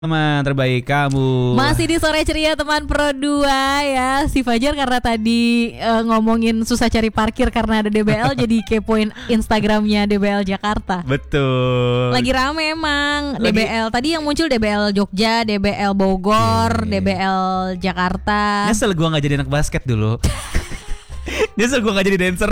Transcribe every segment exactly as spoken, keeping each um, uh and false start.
Teman terbaik kamu. Masih di sore ceria teman Pro dua ya. Si Fajar karena tadi uh, ngomongin susah cari parkir karena ada D B L jadi kepoin Instagramnya D B L Jakarta. Betul. Lagi rame emang Lagi... D B L. Tadi yang muncul D B L Jogja, D B L Bogor, yeah. D B L Jakarta. Nyesel gue gak jadi anak basket dulu. Nyesel gue gak jadi dancer.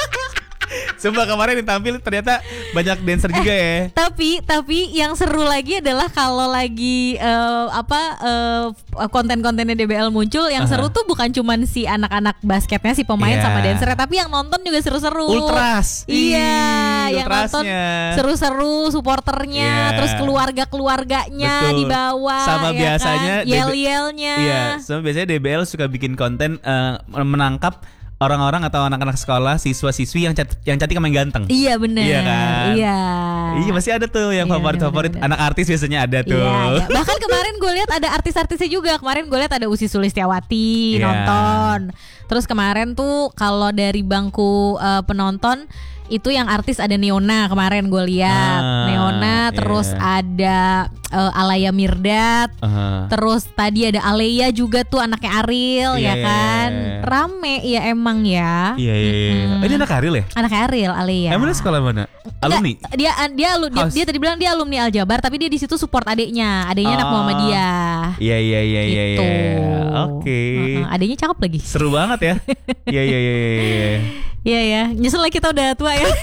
Sumpah kemarin yang tampil ternyata banyak dancer juga eh, ya. Tapi tapi yang seru lagi adalah kalau lagi uh, apa uh, konten-kontennya D B L muncul, yang uh-huh. seru tuh bukan cuman si anak-anak basketnya, si pemain yeah. sama dancernya, tapi yang nonton juga seru-seru. Ultras. Iya, Ih, yang nonton seru-seru, supporternya, yeah. terus keluarga-keluarganya di bawah. Sama ya biasanya kan? Yel-yelnya. Iya, sama biasanya D B L suka bikin konten uh, menangkap orang-orang atau anak-anak sekolah, siswa-siswi yang cat- yang cantik sama yang ganteng. Iya benar. Iya kan? Iya. Iya masih ada tuh yang iya, favorit-favorit anak artis biasanya ada tuh. Iya, iya. Bahkan kemarin gue lihat ada artis-artisnya juga. Kemarin gue lihat ada Ussy Sulistyawati yeah. nonton. Terus kemarin tuh kalau dari bangku uh, penonton itu yang artis ada Neona kemarin gue lihat. Ah, Neona, terus yeah. ada uh, Alaya Mirdad, uh-huh. terus tadi ada Alea juga tuh anaknya Ariel yeah, ya kan. Yeah. Rame ya emang ya. Iya yeah, iya. Yeah, yeah. hmm. Ini anak Ariel ya? Anaknya Ariel, Alea. Emang dia sekolah mana? Alumni? Nggak, dia dia dia, dia tadi bilang dia alumni Aljabar, tapi dia di situ support adiknya. Adiknya oh. anak Muhammadiyah. Iya iya iya iya. Gitu. Oke. Uh-uh. Adiknya cakep lagi. Seru banget ya. Iya iya iya iya. Iya ya, nyesel lah kita udah tua ya.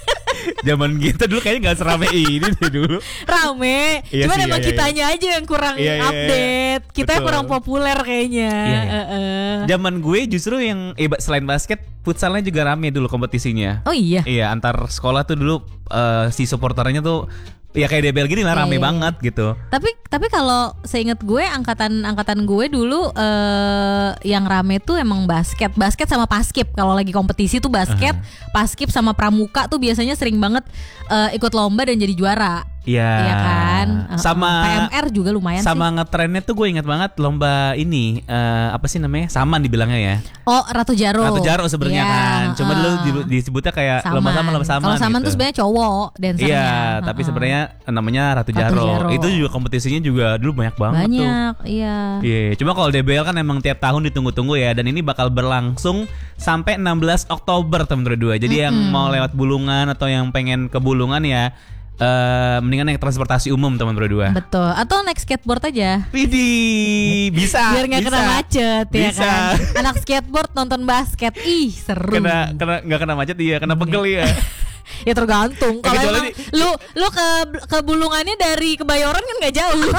Zaman kita dulu kayaknya gak serame ini deh dulu. Rame, iya cuman sih, emang iya, kitanya iya. aja yang kurang iya, iya, update. Kita yang kurang populer kayaknya. Iya, iya. Uh-uh. Zaman gue justru yang eh, selain basket, futsalnya juga rame dulu kompetisinya. Oh iya? Iya, antar sekolah tuh dulu uh, si supporternya tuh ya kayak D B L gini lah, rame yeah. banget gitu. Tapi tapi kalau seinget gue angkatan angkatan gue dulu uh, yang rame tuh emang basket, basket sama paskib. Kalau lagi kompetisi tuh basket, uh-huh. paskib sama pramuka tuh biasanya sering banget uh, ikut lomba dan jadi juara. Iya ya kan. Uh, sama P M R juga lumayan sama sih. Sama ngetrennya tuh gue ingat banget lomba ini uh, apa sih namanya? Saman dibilangnya ya. Oh, Ratu Jaro. Ratu Jaro sebenarnya yeah, kan. Cuma uh, dulu disebutnya kayak saman. lomba sama lomba saman. Kalau saman gitu. Tuh sebenarnya cowok dancernya. Iya, uh-uh. tapi sebenarnya namanya Ratu Jaro. Ratu Jaro. Itu juga kompetisinya juga dulu banyak banget banyak, tuh. Banyak, iya. Iya, yeah. Cuma kalau D B L kan emang tiap tahun ditunggu-tunggu ya, dan ini bakal berlangsung sampai enam belas Oktober teman berdua. Jadi mm-hmm. yang mau lewat Bulungan atau yang pengen ke Bulungan ya Uh, mendingan naik transportasi umum teman berdua. Betul. Atau naik skateboard aja. Widih, bisa. Biar nggak kena macet bisa. Ya kan. Anak skateboard nonton basket, ih seru. Kena kena nggak kena macet iya, kena pegel ya. Ya tergantung. Kalau emang di... lu lu ke ke Bulungannya dari Kebayoran kan nggak jauh.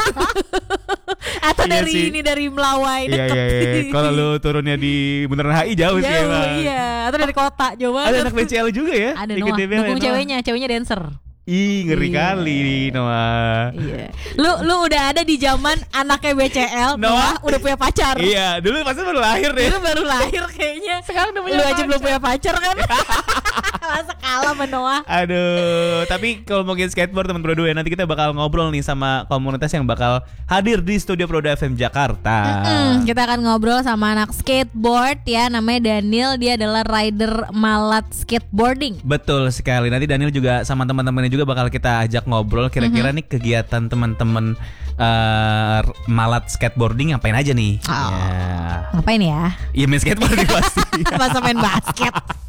Atau iya dari sih. Ini dari Melawai deket. Iya iya iya. Kalau lu turunnya di Bundaran H I jauh, jauh sih emang. Iya. Atau dari kota jauh banget. Ada anak B C L juga ya? Ada Noah. Dukung ceweknya, ceweknya dancer. Ih ngeri iya. kali Noah. Iya. Lu lu udah ada di zaman anaknya B C L, Noah, Noah udah punya pacar. Iya, dulu pasti baru lahir deh. Dulu baru lahir kayaknya. Sekarang udah punya lu pacar. aja belum punya pacar kan? Masa kalah sama Noah. Aduh, tapi kalau mau skateboard teman Pro dua ya, nanti kita bakal ngobrol nih sama komunitas yang bakal hadir di studio Pro dua F M Jakarta. Mm-mm, kita akan ngobrol sama anak skateboard ya, namanya Daniel. Dia adalah rider malat skateboarding. Betul sekali. Nanti Daniel juga sama teman-temannya juga bakal kita ajak ngobrol kira-kira mm-hmm. nih kegiatan teman-teman uh, malat skateboarding ngapain aja nih? Oh. Ya. Ngapain ya? Iya main skateboarding pasti. Masa main basket.